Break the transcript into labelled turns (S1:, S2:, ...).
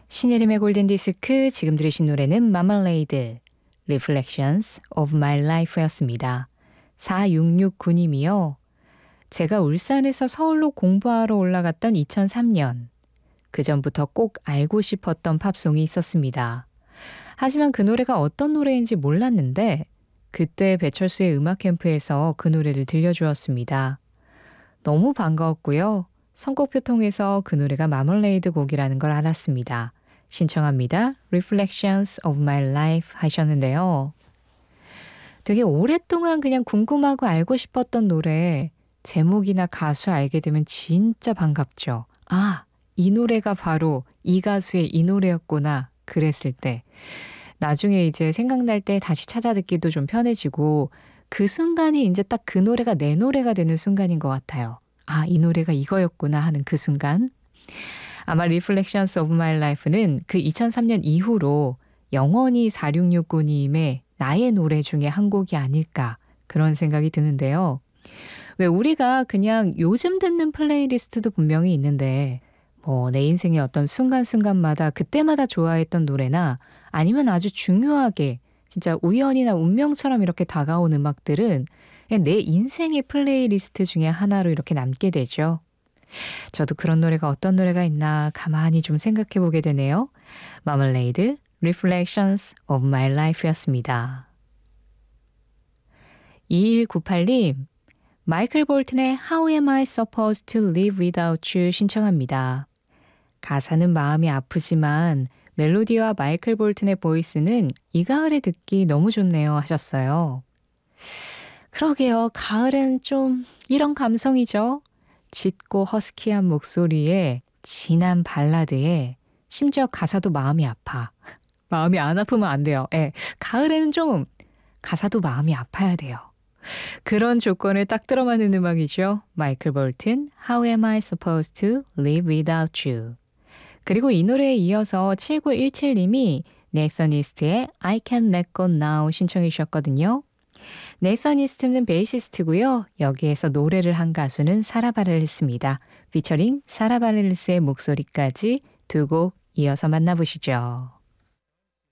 S1: 신혜림의 골든디스크, 지금 들으신 노래는 마멀레이드, Reflections of My Life였습니다. 4669님이요. 제가 울산에서 서울로 공부하러 올라갔던 2003년. 그 전부터 꼭 알고 싶었던 팝송이 있었습니다. 하지만 그 노래가 어떤 노래인지 몰랐는데 그때 배철수의 음악 캠프에서 그 노래를 들려주었습니다. 너무 반가웠고요. 선곡표 통해서 그 노래가 마멀레이드 곡이라는 걸 알았습니다. 신청합니다. Reflections of My Life 하셨는데요. 되게 오랫동안 그냥 궁금하고 알고 싶었던 노래 제목이나 가수 알게 되면 진짜 반갑죠. 아, 이 노래가 바로 이 가수의 이 노래였구나 그랬을 때 나중에 이제 생각날 때 다시 찾아 듣기도 좀 편해지고 그 순간이 이제 딱 그 노래가 내 노래가 되는 순간인 것 같아요. 아, 이 노래가 이거였구나 하는 그 순간. 아마 Reflections of My Life는 그 2003년 이후로 영원히 4669님의 나의 노래 중에 한 곡이 아닐까 그런 생각이 드는데요. 왜 우리가 그냥 요즘 듣는 플레이리스트도 분명히 있는데 내 인생의 어떤 순간순간마다 그때마다 좋아했던 노래나 아니면 아주 중요하게 진짜 우연이나 운명처럼 이렇게 다가온 음악들은 그냥 내 인생의 플레이리스트 중에 하나로 이렇게 남게 되죠. 저도 그런 노래가 어떤 노래가 있나 가만히 좀 생각해 보게 되네요. 마멀레이드, Reflections of My Life였습니다. 2198님, 마이클 볼튼의 How am I supposed to live without you 신청합니다. 가사는 마음이 아프지만 멜로디와 마이클 볼튼의 보이스는 이 가을에 듣기 너무 좋네요 하셨어요. 그러게요. 가을엔 좀 이런 감성이죠. 짙고 허스키한 목소리에 진한 발라드에 심지어 가사도 마음이 아파. 마음이 안 아프면 안 돼요. 가을에는 좀 가사도 마음이 아파야 돼요. 그런 조건에 딱 들어맞는 음악이죠. 마이클 볼튼, How am I supposed to live without you. 그리고 이 노래에 이어서 7917님이 네이선 이스트의 I can let go now 신청해 주셨거든요. 네이선 이스트는 베이시스트고요. 여기에서 노래를 한 가수는 사라 바렐리스입니다. 피처링 사라 바렐리스의 목소리까지 두 곡 이어서 만나보시죠.